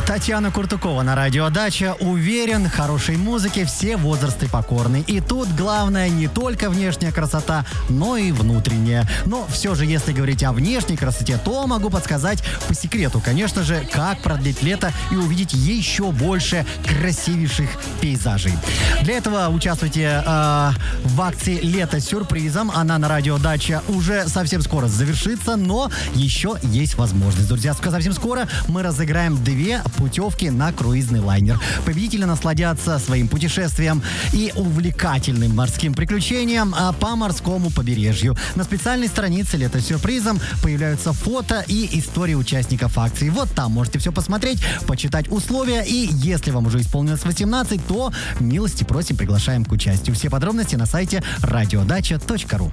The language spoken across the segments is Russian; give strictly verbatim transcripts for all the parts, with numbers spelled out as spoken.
Татьяна Куртукова на радио «Дача». Уверен, хорошей музыке все возрасты покорны. И тут главное не только внешняя красота, но и внутренняя. Но все же, если говорить о внешней красоте, то могу подсказать по секрету, конечно же, как продлить лето и увидеть еще больше красивейших пейзажей. Для этого участвуйте э, в акции «Лето с сюрпризом». Она на радио «Дача» уже совсем скоро завершится, но еще есть возможность. Друзья, совсем скоро мы разыграем две путевки на круизный лайнер. Победители насладятся своим путешествием и увлекательным морским приключением по морскому побережью. На специальной странице «Лето с сюрпризом» появляются фото и истории участников акции. Вот там можете все посмотреть, почитать условия, и если вам уже исполнилось восемнадцать, то милости просим, приглашаем к участию. Все подробности на сайте радиодача точка ру.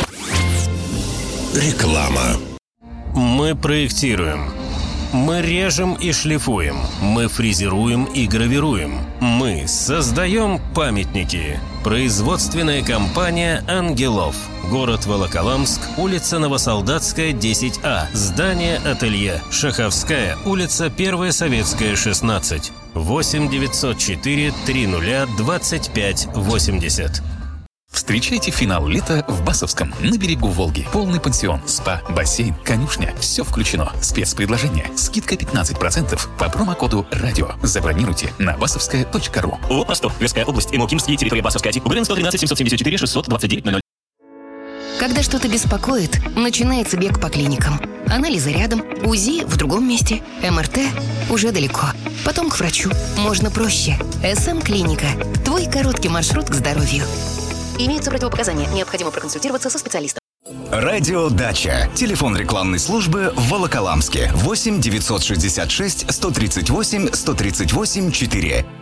Реклама. Мы проектируем. Мы режем и шлифуем. Мы фрезеруем и гравируем. Мы создаем памятники. Производственная компания «Ангелов». Город Волоколамск, улица Новосолдатская, десять А. Здание ателье. Шаховская, улица Первая Советская, шестнадцать. восемь девятьсот четыре триста двадцать пять восемьдесят. Встречайте финал лета в Басовском, на берегу Волги. Полный пансион, спа, бассейн, конюшня. Все включено. Спецпредложение. Скидка пятнадцать процентов по промокоду «Радио». Забронируйте на басовская точка ру. О, Ростов, Тверская область, Имокимский, территория Басовская. УГРН сто тринадцать семьсот семьдесят четыре шестьсот двадцать девять ноль ноль. Когда что-то беспокоит, начинается бег по клиникам. Анализы рядом, УЗИ в другом месте, МРТ уже далеко. Потом к врачу. Можно проще. СМ-клиника. Твой короткий маршрут к здоровью. Имеются противопоказания. Необходимо проконсультироваться со специалистом. Радио «Дача». Телефон рекламной службы в Волоколамске. восемь девятьсот шестьдесят шесть сто тридцать восемь сто тридцать восемь четыре.